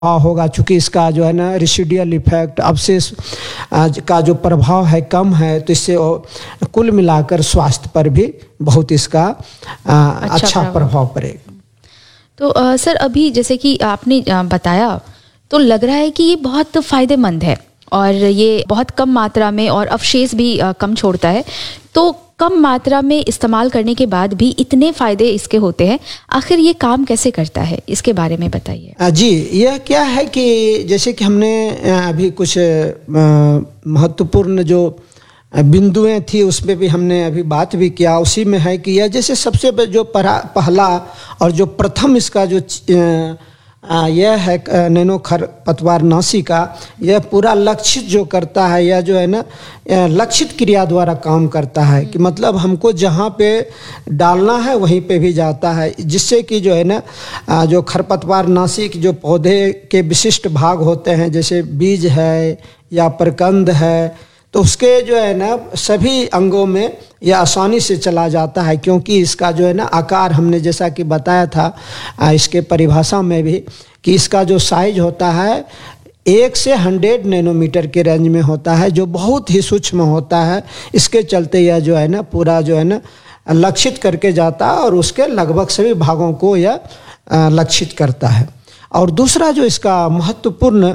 होगा, चूंकि इसका जो है ना रेसिडुअल इफेक्ट अवशेष का जो प्रभाव है कम है, तो इससे कुल मिलाकर स्वास्थ्य पर भी बहुत इसका अच्छा प्रभाव पड़ेगा। तो सर अभी जैसे कि आपने बताया तो लग रहा है कि ये बहुत फ़ायदेमंद है और ये बहुत कम मात्रा में और अवशेष भी कम छोड़ता है। तो कम मात्रा में इस्तेमाल करने के बाद भी इतने फ़ायदे इसके होते हैं, आखिर ये काम कैसे करता है, इसके बारे में बताइए। जी, यह क्या है कि जैसे कि हमने अभी कुछ महत्वपूर्ण जो बिंदुएं थी उसमें भी हमने अभी बात भी किया, उसी में है कि यह जैसे सबसे जो पहला और जो प्रथम इसका जो यह है नैनो खरपतवारनाशी का, यह पूरा लक्षित जो करता है, यह जो है ना लक्षित क्रिया द्वारा काम करता है कि मतलब हमको जहाँ पे डालना है वहीं पे भी जाता है, जिससे कि जो है ना जो खरपतवारनाशी के जो पौधे के विशिष्ट भाग होते हैं जैसे बीज है या प्रकंद है, तो उसके जो है ना सभी अंगों में यह आसानी से चला जाता है, क्योंकि इसका जो है ना आकार हमने जैसा कि बताया था इसके परिभाषा में भी कि इसका जो साइज होता है 1 से 100 नैनोमीटर के रेंज में होता है, जो बहुत ही सूक्ष्म होता है। इसके चलते यह जो है ना पूरा जो है ना लक्षित करके जाता है और उसके लगभग सभी भागों को यह लक्षित करता है। और दूसरा जो इसका महत्वपूर्ण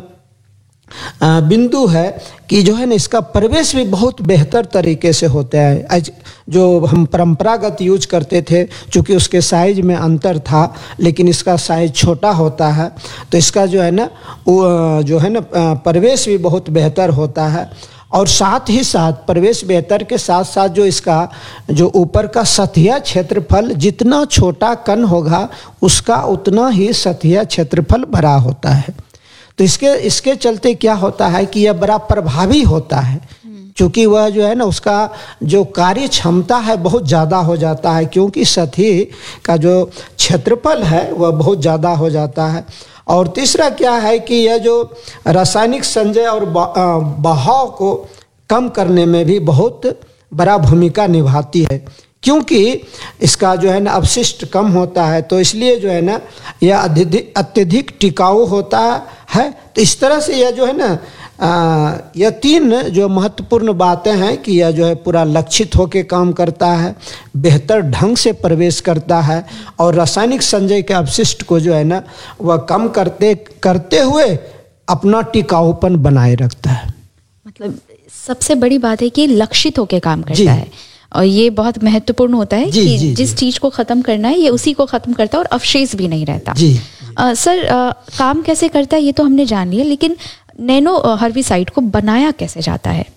बिंदु है कि जो है ना इसका प्रवेश भी बहुत बेहतर तरीके से होता है। जो हम परंपरागत यूज करते थे, चूँकि उसके साइज में अंतर था, लेकिन इसका साइज छोटा होता है, तो इसका जो है ना जो है ना प्रवेश भी बहुत बेहतर होता है। और साथ ही साथ प्रवेश बेहतर के साथ साथ जो इसका जो ऊपर का सतहिया क्षेत्रफल, जितना छोटा कण होगा उसका उतना ही सतहिया क्षेत्रफल बड़ा होता है। तो इसके चलते क्या होता है कि यह बड़ा प्रभावी होता है, क्योंकि वह जो है ना उसका जो कार्य क्षमता है बहुत ज़्यादा हो जाता है, क्योंकि सतही का जो क्षेत्रफल है वह बहुत ज़्यादा हो जाता है। और तीसरा क्या है कि यह जो रासायनिक संचय और बहाव को कम करने में भी बहुत बड़ा भूमिका निभाती है, क्योंकि इसका जो है ना अपशिष्ट कम होता है, तो इसलिए जो है ना यह अत्यधिक टिकाऊ होता है। तो इस तरह से यह जो है ना यह 3 जो महत्वपूर्ण बातें हैं कि यह जो है पूरा लक्षित होकर काम करता है, बेहतर ढंग से प्रवेश करता है और रासायनिक संचय के अपशिष्ट को जो है ना वह कम करते हुए अपना टिकाऊपन बनाए रखता है। मतलब सबसे बड़ी बात है कि लक्षित होकर काम करता है, और ये बहुत महत्वपूर्ण होता है कि जिस चीज़ को ख़त्म करना है ये उसी को ख़त्म करता है और अवशेष भी नहीं रहता। सर काम कैसे करता है ये तो हमने जान लिया, लेकिन नैनो हर्बिसाइड को बनाया कैसे जाता है?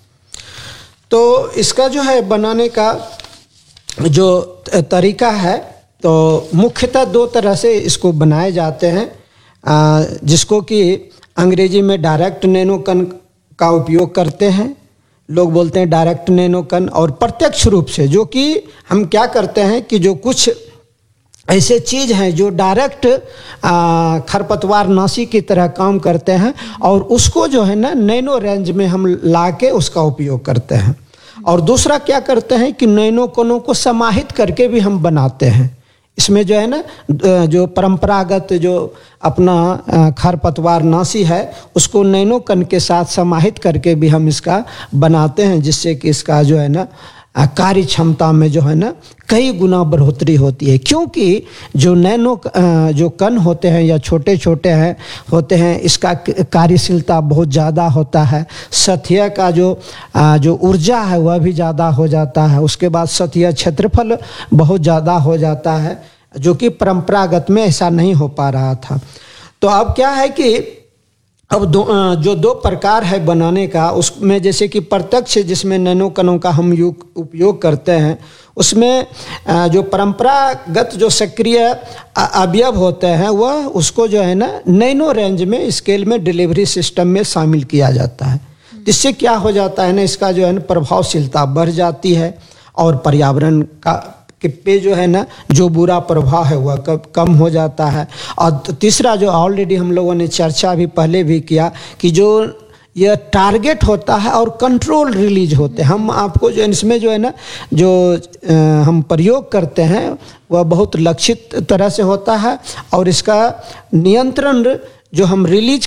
तो इसका जो है बनाने का जो तरीका है, तो मुख्यतः 2 तरह से इसको बनाए जाते हैं, जिसको कि अंग्रेजी में डायरेक्ट नैनोकण का उपयोग करते हैं, लोग बोलते हैं डायरेक्ट नैनोकण, और प्रत्यक्ष रूप से जो कि हम क्या करते हैं कि जो कुछ ऐसे चीज़ हैं जो डायरेक्ट खरपतवारनाशी की तरह काम करते हैं और उसको जो है ना नैनो रेंज में हम ला के उसका उपयोग करते हैं। और दूसरा क्या करते हैं कि नैनो कणों को समाहित करके भी हम बनाते हैं। इसमें जो है ना जो परंपरागत जो अपना खरपतवारनाशी है उसको नैनो कण के साथ समाहित करके भी हम इसका बनाते हैं, जिससे कि इसका जो है ना कार्य क्षमता में जो है ना कई गुना बढ़ोतरी होती है, क्योंकि जो नैनो जो कण होते हैं या छोटे छोटे होते हैं, इसका कार्यशीलता बहुत ज़्यादा होता है। सतहिया का जो ऊर्जा है वह भी ज़्यादा हो जाता है। उसके बाद सतहिया क्षेत्रफल बहुत ज़्यादा हो जाता है, जो कि परंपरागत में ऐसा नहीं हो पा रहा था। तो अब क्या है कि अब जो 2 प्रकार है बनाने का, उसमें जैसे कि प्रत्यक्ष जिसमें नैनो कणों का हम उपयोग करते हैं, उसमें जो परंपरागत जो सक्रिय अवयव होते हैं वह उसको जो है ना नैनो रेंज में स्केल में डिलीवरी सिस्टम में शामिल किया जाता है। इससे क्या हो जाता है ना, इसका जो है ना प्रभावशीलता बढ़ जाती है और पर्यावरण के पे जो है ना जो बुरा प्रभाव है वह कम हो जाता है। और तीसरा जो ऑलरेडी हम लोगों ने चर्चा भी पहले भी किया कि जो यह टारगेट होता है और कंट्रोल रिलीज होते हैं। हम आपको जो इसमें जो है ना जो हम प्रयोग करते हैं वह बहुत लक्षित तरह से होता है और इसका नियंत्रण जो हम रिलीज